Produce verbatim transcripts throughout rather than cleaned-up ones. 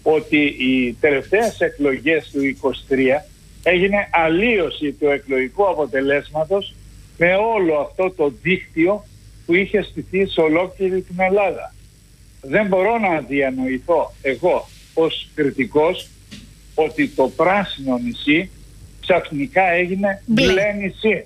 ότι οι τελευταίες εκλογές του είκοσι τρία έγινε αλλίωση του εκλογικού αποτελέσματος με όλο αυτό το δίκτυο που είχε στηθεί σε ολόκληρη την Ελλάδα. Δεν μπορώ να διανοηθώ εγώ ως κριτικός ότι το πράσινο νησί ξαφνικά έγινε μπλε νησί.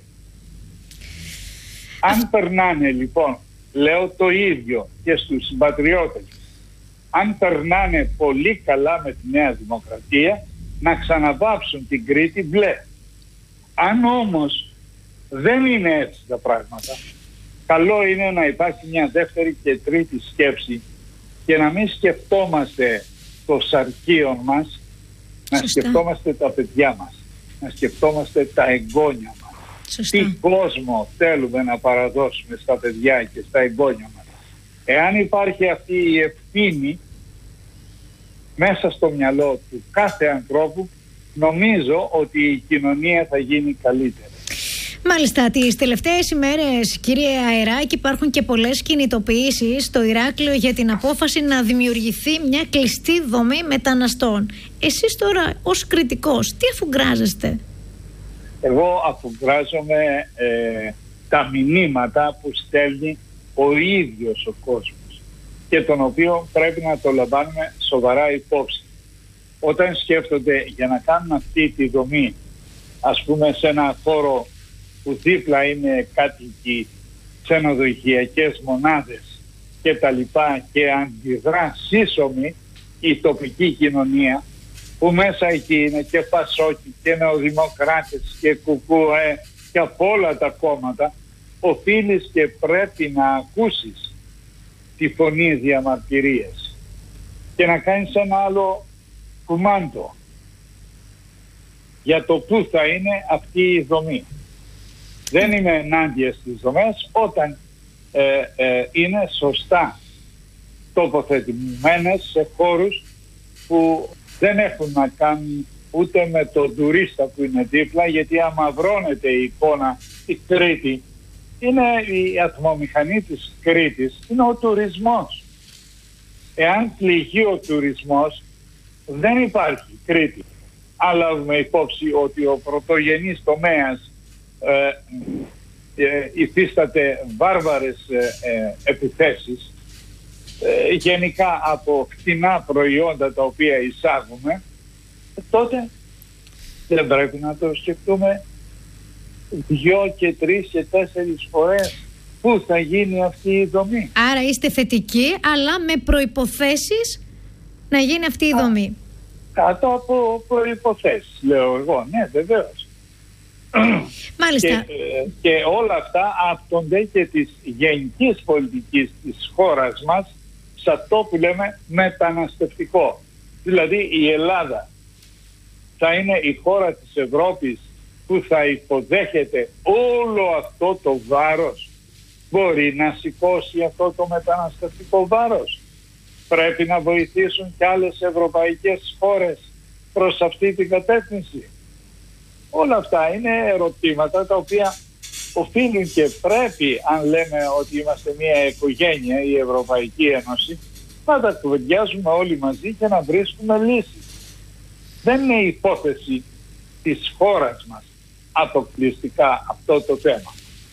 Αν περνάνε λοιπόν, λέω το ίδιο και στους συμπατριώτες, αν περνάνε πολύ καλά με τη Νέα Δημοκρατία, να ξαναβάψουν την Κρήτη μπλε. Αν όμως δεν είναι έτσι τα πράγματα, καλό είναι να υπάρχει μια δεύτερη και τρίτη σκέψη και να μην σκεφτόμαστε το σαρκείο μας, να Σωστά. σκεφτόμαστε τα παιδιά μας, να σκεφτόμαστε τα εγγόνια μας. Σωστά. Τι κόσμο θέλουμε να παραδώσουμε στα παιδιά και στα εγγόνια μας. Εάν υπάρχει αυτή η ευθύνη μέσα στο μυαλό του κάθε ανθρώπου, νομίζω ότι η κοινωνία θα γίνει καλύτερη. Μάλιστα, τις τελευταίες ημέρες, κύριε Αεράκη, υπάρχουν και πολλές κινητοποιήσεις στο Ηράκλειο για την απόφαση να δημιουργηθεί μια κλειστή δομή μεταναστών. Εσείς τώρα ως κριτικός, τι αφουγκράζεστε? Εγώ αφουγκράζομαι ε, τα μηνύματα που στέλνει ο ίδιος ο κόσμος και τον οποίο πρέπει να το λαμβάνουμε σοβαρά υπόψη. Όταν σκέφτονται για να κάνουν αυτή τη δομή, ας πούμε σε ένα χώρο που δίπλα είναι κάτοικοι, ξενοδοχειακές μονάδες και τα λοιπά, και αντιδρά σύσσωμη η τοπική κοινωνία, που μέσα εκεί είναι και Πασόκοι και Νεοδημοκράτες και Κουκουέ και από όλα τα κόμματα, οφείλεις και πρέπει να ακούσεις τη φωνή διαμαρτυρίες και να κάνεις ένα άλλο κουμάντο για το πού θα είναι αυτή η δομή. Δεν είμαι ενάντια στις δομές όταν ε, ε, είναι σωστά τοποθετημένες σε χώρους που δεν έχουν να κάνουν ούτε με τον τουρίστα που είναι δίπλα, γιατί άμα βρώνεται η εικόνα, η Κρήτη είναι η ατμομηχανή της Κρήτης, είναι ο τουρισμός. Εάν πληγεί ο τουρισμός, δεν υπάρχει Κρήτη. Αν λάβουμε υπόψη ότι ο πρωτογενής τομέας ε, ε, υφίσταται βάρβαρες ε, ε, επιθέσεις ε, γενικά από φτηνά προϊόντα τα οποία εισάγουμε, τότε δεν πρέπει να το σκεφτούμε δυο και τρεις και τέσσερις φορές πού θα γίνει αυτή η δομή. Άρα είστε θετικοί, αλλά με προϋποθέσεις να γίνει αυτή η δομή. Κάτω από προϋποθέσεις, λέω εγώ. Ναι, βεβαίως. Μάλιστα. Και, και όλα αυτά άπτονται και της γενικής πολιτικής της χώρας μας σε αυτό που λέμε μεταναστευτικό. Δηλαδή η Ελλάδα θα είναι η χώρα της Ευρώπης που θα υποδέχεται όλο αυτό το βάρος? Μπορεί να σηκώσει αυτό το μεταναστευτικό βάρος? Πρέπει να βοηθήσουν και άλλες ευρωπαϊκές χώρες προς αυτή την κατεύθυνση? Όλα αυτά είναι ερωτήματα τα οποία οφείλουν και πρέπει, αν λέμε ότι είμαστε μια οικογένεια, η Ευρωπαϊκή Ένωση, να τα κουβεντιάζουμε όλοι μαζί και να βρίσκουμε λύσεις. Δεν είναι υπόθεση της χώρας μας αποκλειστικά αυτό το θέμα.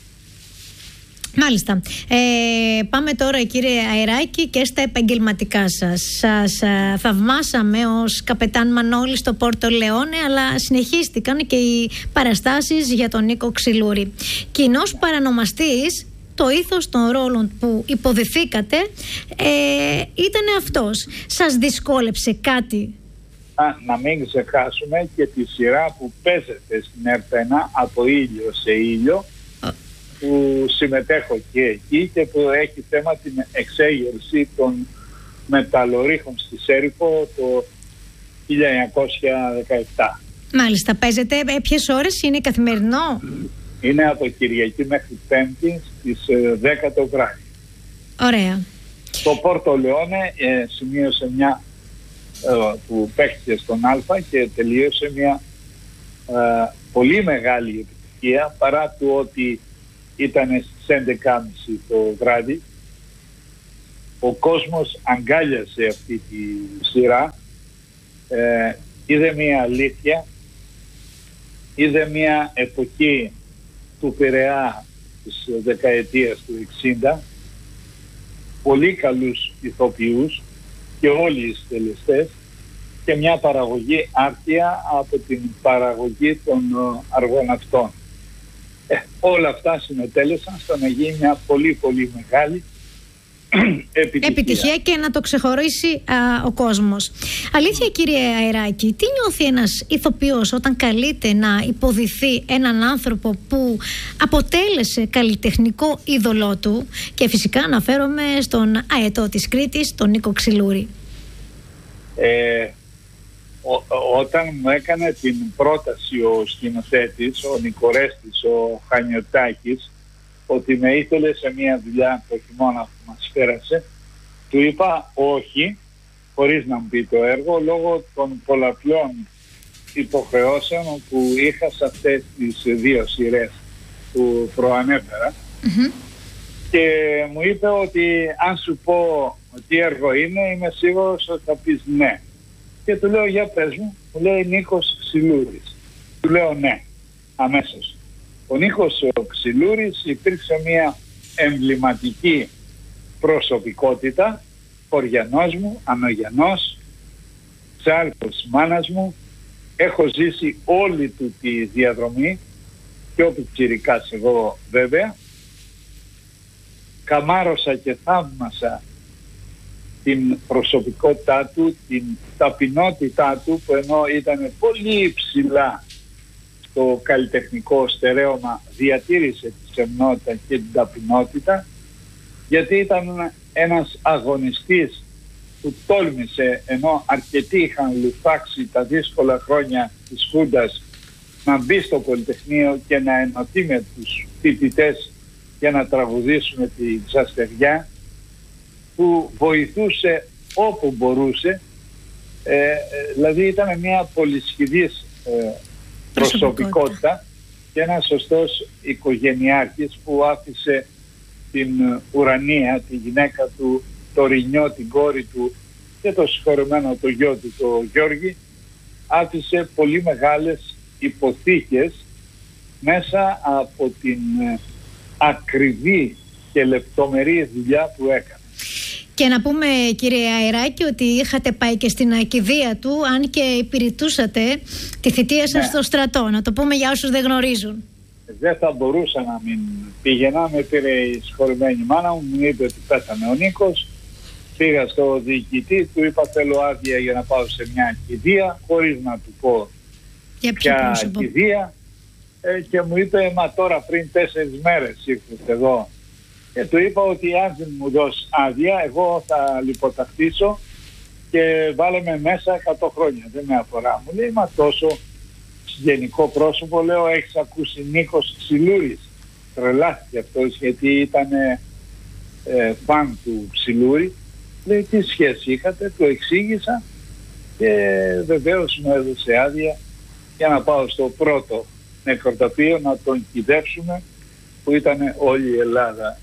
Μάλιστα. Ε, πάμε τώρα, κύριε Αεράκη, και στα επαγγελματικά σας. Σας α, θαυμάσαμε ως καπετάν Μανώλη στο Πόρτο Λεόνε, αλλά συνεχίστηκαν και οι παραστάσεις για τον Νίκο Ξυλούρη. Κοινός παρανομαστής, το ήθος των ρόλων που υποδεθήκατε ε, ήταν αυτός. Σας δυσκόλεψε κάτι? Α, να μην ξεχάσουμε και τη σειρά που παίζεται στην ΕΡΤ1, από ήλιο σε ήλιο, που συμμετέχω και εκεί και που έχει θέμα την εξέγερση των μεταλλορύχων στη Σέριφο το χίλια εννιακόσια δεκαεπτά. Μάλιστα. Παίζετε ποιες ώρες είναι καθημερινό? Είναι από Κυριακή μέχρι Πέμπτη στις δέκα το βράδυ. Ωραία. Το Πόρτο Λεόνε ε, σημείωσε μια ε, που παίχτηκε στον Α και τελείωσε μια ε, πολύ μεγάλη επιτυχία, παρά του ότι ήταν στις έντεκα και μισή το βράδυ. Ο κόσμος αγκάλιασε αυτή τη σειρά ε, είδε μια αλήθεια, είδε μια εποχή του Πειραιά της δεκαετίας του εξήντα, πολύ καλούς ηθοποιούς και όλοι οι συντελεστές και μια παραγωγή άρτια από την παραγωγή των αργοναυτών. Ε, όλα αυτά συμμετέλεσαν στο να γίνει μια πολύ πολύ μεγάλη επιτυχία. επιτυχία και να το ξεχωρίσει α, ο κόσμος. Αλήθεια, κύριε Αεράκη, τι νιώθει ένας ηθοποιός όταν καλείται να υποδηθεί έναν άνθρωπο που αποτέλεσε καλλιτεχνικό είδωλό του, και φυσικά αναφέρομαι στον αετό της Κρήτης, τον Νίκο Ξυλούρη? Ε, Ό, όταν μου έκανε την πρόταση ο σκηνοθέτης, ο Νικορέστης, ο Χανιωτάκης, ότι με ήθελε σε μια δουλειά το χειμώνα που μας πέρασε, του είπα όχι, χωρίς να μου πει το έργο, λόγω των πολλαπλών υποχρεώσεων που είχα σε αυτές τις δύο σειρές που προανέφερα. Mm-hmm. Και μου είπε ότι αν σου πω τι έργο είναι, είμαι σίγουρος ότι θα πεις ναι. Και του λέω, για πες μου. Μου λέει Νίκος Ξυλούρης. Του λέω ναι, αμέσως. Ο Νίκος ο Ξυλούρης υπήρξε μια εμβληματική προσωπικότητα, χωριανός μου, ανογενός, ξάρκος μάνας μου. Έχω ζήσει όλη του τη διαδρομή και όπου τσιρικάς εγώ βέβαια. Καμάρωσα και θαύμασα την προσωπικότητά του, την ταπεινότητά του, που ενώ ήταν πολύ υψηλά στο καλλιτεχνικό στερέωμα, διατήρησε τη σεμνότητα και την ταπεινότητα, γιατί ήταν ένας αγωνιστής που τόλμησε, ενώ αρκετοί είχαν λουφάξει τα δύσκολα χρόνια της Χούντας, να μπει στο Πολυτεχνείο και να ενωθεί με τους φοιτητές για να τραγουδήσουμε τη Ξαστεριά, που βοηθούσε όπου μπορούσε. Ε, δηλαδή ήταν μια πολυσχηδής ε, προσωπικότητα και ένας σωστός οικογενειάρχης που άφησε την Ουρανία, τη γυναίκα του, το Ρινιό, την κόρη του και το συγχωρεμένο το γιο του, το Γιώργη, άφησε πολύ μεγάλες υποθήκες μέσα από την ε, ακριβή και λεπτομερή δουλειά που έκανε. Και να πούμε, κύριε Αεράκη, ότι είχατε πάει και στην ακηδεία του, αν και υπηρετούσατε τη θητεία σας, ναι, στο στρατό. Να το πούμε για όσους δεν γνωρίζουν. Δεν θα μπορούσα να μην πήγαινα. Με πήρε η συγχωρημένη μάνα μου, μου είπε ότι πέθανε ο Νίκος. Πήγα στο διοικητή, του είπα θέλω άδεια για να πάω σε μια ακηδεία, χωρίς να του πω για ποια ακηδεία. Ε, και μου είπε, μα τώρα πριν τέσσερις μέρες ήρθες εδώ. Και του είπα ότι αν δεν μου δώσει άδεια, εγώ θα λιποταχτήσω και βάλε με μέσα εκατό χρόνια. Δεν με αφορά. Μου λέει, μα τόσο γενικό πρόσωπο, λέω, έχεις ακούσει Νίκος Ξυλούρης? Τρελάθηκε αυτός, γιατί ήταν ε, φαν του Ξυλούρη. Λέει, τι σχέση είχατε? Του εξήγησα και βεβαίως μου έδωσε άδεια για να πάω στο πρώτο νεκροταφείο να τον κυδεύσουμε, που ήταν όλη η Ελλάδα.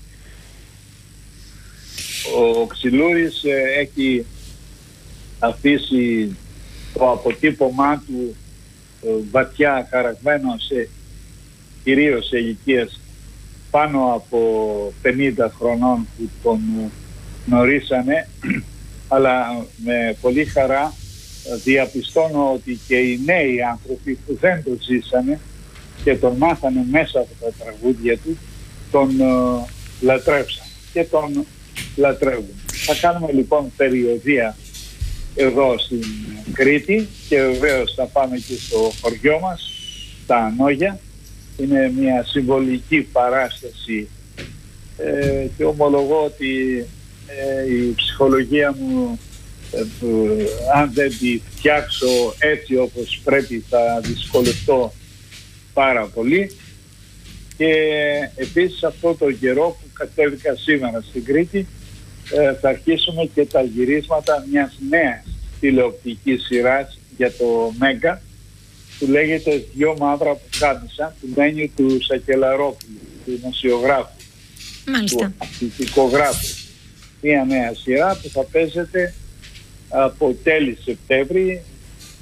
Ο Ξυλούρης ε, έχει αφήσει το αποτύπωμά του ε, βαθιά χαραγμένο σε, κυρίως σε ηλικίες πάνω από πενήντα χρονών που τον γνωρίσανε, αλλά με πολύ χαρά διαπιστώνω ότι και οι νέοι άνθρωποι που δεν το ζήσανε και τον μάθανε μέσα από τα τραγούδια του, τον uh, λατρεύσαν και τον λατρεύουν. Θα κάνουμε λοιπόν περιοδεία εδώ στην Κρήτη και βεβαίως θα πάμε και στο χωριό μας, στα Ανόγια. Είναι μια συμβολική παράσταση ε, και ομολογώ ότι ε, η ψυχολογία μου ε, που, αν δεν τη φτιάξω έτσι όπως πρέπει, θα δυσκολευτώ πάρα πολύ. Και επίσης αυτό το καιρό που κατέβηκα σήμερα στην Κρήτη, ε, θα αρχίσουμε και τα γυρίσματα μιας νέας τηλεοπτικής σειράς για το Μέγκα, που λέγεται «Δυο μαύρα που κάμισα», του Μένιου του Σακελαρόπουλου, του δημοσιογράφου, του αθλητικογράφου. Μια νέα σειρά που θα παίζεται από τέλη Σεπτέμβρη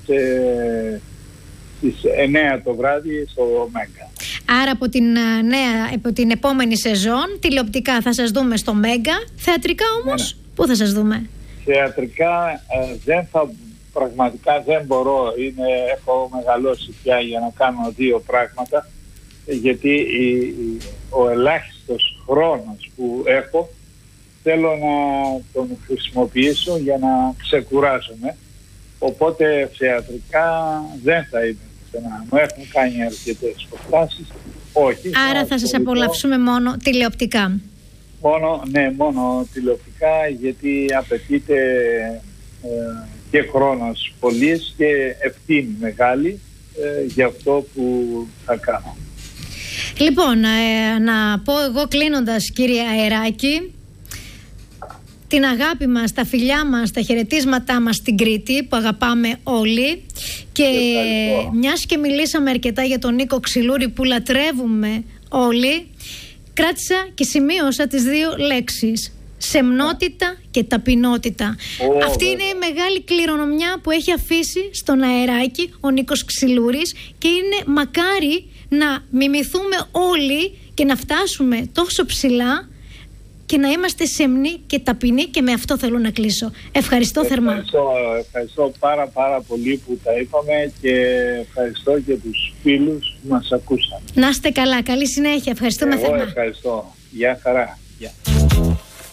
ε, στις εννέα το βράδυ στο Μέγκα. Άρα από την, νέα, από την επόμενη σεζόν τηλεοπτικά θα σας δούμε στο Μέγκα. Θεατρικά όμως, ναι, ναι. Πού θα σας δούμε? Θεατρικά ε, δεν θα, πραγματικά δεν μπορώ. Είναι, έχω μεγαλώσει πια για να κάνω δύο πράγματα, γιατί η, η, ο ελάχιστος χρόνος που έχω θέλω να τον χρησιμοποιήσω για να ξεκουράζομαι. Οπότε θεατρικά δεν θα είναι πουθενά. Μου έχουν κάνει αρκετές προτάσεις. Όχι. Άρα θα σας απολαύσουμε μόνο τηλεοπτικά. Μόνο, ναι, μόνο τηλεοπτικά, γιατί απαιτείται ε, και χρόνος πολύς και ευθύνη μεγάλη ε, για αυτό που θα κάνω. Λοιπόν, ε, να πω εγώ κλείνοντας, κύριε Αεράκη, την αγάπη μας, τα φιλιά μας, τα χαιρετίσματά μας στην Κρήτη που αγαπάμε όλοι, και μιας και μιλήσαμε αρκετά για τον Νίκο Ξυλούρη που λατρεύουμε όλοι, κράτησα και σημείωσα τις δύο λέξεις: σεμνότητα και ταπεινότητα. Oh, Αυτή βέβαια. είναι η μεγάλη κληρονομιά που έχει αφήσει στον Αεράκη ο Νίκος Ξυλούρης, και είναι μακάρι να μιμηθούμε όλοι και να φτάσουμε τόσο ψηλά και να είμαστε σεμνοί και ταπεινοί, και με αυτό θέλω να κλείσω. Ευχαριστώ, θερμά. Ευχαριστώ, ευχαριστώ πάρα πάρα πολύ που τα είπαμε, και ευχαριστώ και τους φίλους που μας ακούσαν. Να είστε καλά, καλή συνέχεια. Ευχαριστούμε Εγώ θερμά. Ευχαριστώ. Γεια χαρά. Γεια.